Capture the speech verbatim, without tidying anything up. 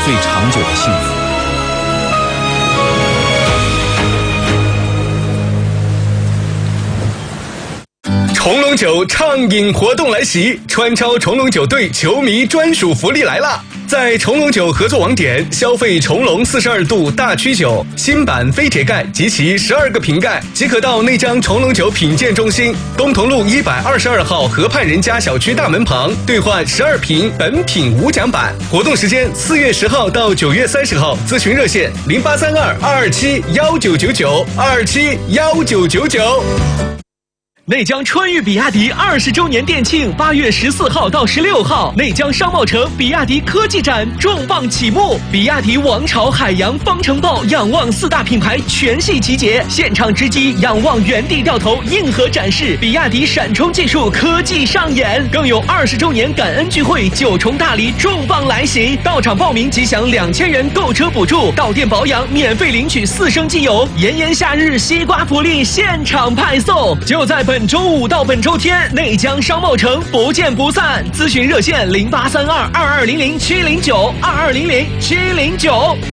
最长久的幸福。 重龙酒畅饮活动来袭，川超重龙酒队球迷专属福利来啦！在重龙酒合作网点消费重龙四十二度大曲酒新版飞铁盖及其十二个瓶盖，即可到内江重龙酒品鉴中心东同路一百二十二号河畔人家小区大门旁兑换十二瓶本品无奖版。活动时间四月十号到九月三十号，咨询热线零八三二二二七幺九九九二二七幺九九九。 内江川渝比亚迪二十周年店庆，八月十四号到十六号，内江商贸城比亚迪科技展重磅启幕，比亚迪王朝、海洋、方程豹、仰望四大品牌全系集结，现场直击仰望原地掉头硬核展示，比亚迪闪充技术科技上演，更有二十周年感恩聚会九重大礼重磅来袭，到场报名即享两千元购车补助，到店保养免费领取四升机油，炎炎夏日西瓜福利现场派送，就在本周五到本周天，内江商贸城不见不散。咨询热线零八三二二二零零七零九二二零零七零九。